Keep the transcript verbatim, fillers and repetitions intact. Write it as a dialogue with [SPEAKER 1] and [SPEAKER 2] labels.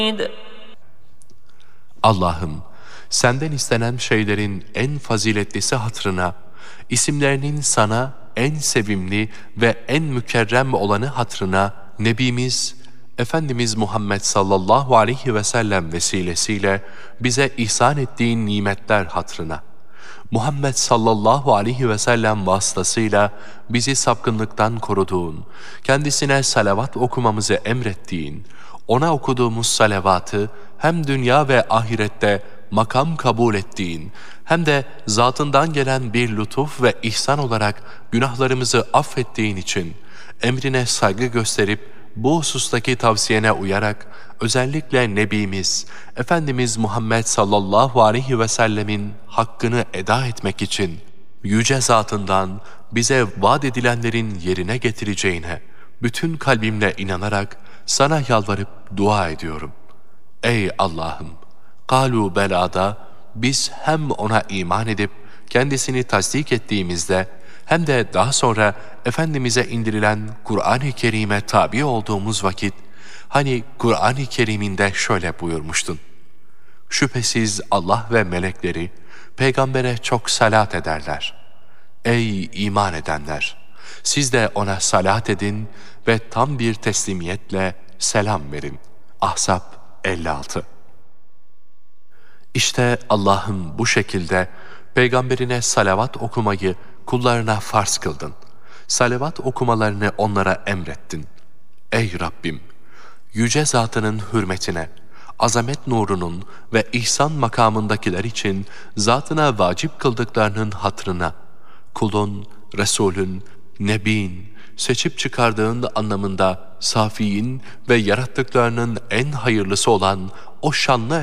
[SPEAKER 1] Allah'ım, senden istenen şeylerin en faziletlisi hatırına, isimlerinin sana en sevimli ve en mükerrem olanı hatırına, Nebimiz, Efendimiz Muhammed sallallahu aleyhi ve sellem vesilesiyle bize ihsan ettiğin nimetler hatırına, Muhammed sallallahu aleyhi ve sellem vasıtasıyla bizi sapkınlıktan koruduğun, kendisine salavat okumamızı emrettiğin, ona okuduğumuz salavatı hem dünya ve ahirette makam kabul ettiğin, hem de zatından gelen bir lütuf ve ihsan olarak günahlarımızı affettiğin için, emrine saygı gösterip bu husustaki tavsiyene uyarak özellikle Nebimiz, Efendimiz Muhammed sallallahu aleyhi ve sellemin hakkını eda etmek için yüce zatından bize vaat edilenlerin yerine getireceğine bütün kalbimle inanarak sana yalvarıp dua ediyorum. Ey Allah'ım! Kalu belada biz hem ona iman edip kendisini tasdik ettiğimizde hem de daha sonra Efendimiz'e indirilen Kur'an-ı Kerim'e tabi olduğumuz vakit, hani Kur'an-ı Kerim'inde şöyle buyurmuştun: şüphesiz Allah ve melekleri peygambere çok salat ederler. Ey iman edenler! Siz de ona salat edin ve tam bir teslimiyetle selam verin. Ahzab elli altı. İşte Allah'ım bu şekilde peygamberine salavat okumayı kullarına farz kıldın. Salavat okumalarını onlara emrettin. Ey Rabbim! Yüce zatının hürmetine, azamet nurunun ve ihsan makamındakiler için zatına vacip kıldıklarının hatırına, kulun, Resulün, Nebin, seçip çıkardığın anlamında safiyin ve yarattıklarının en hayırlısı olan o şanlı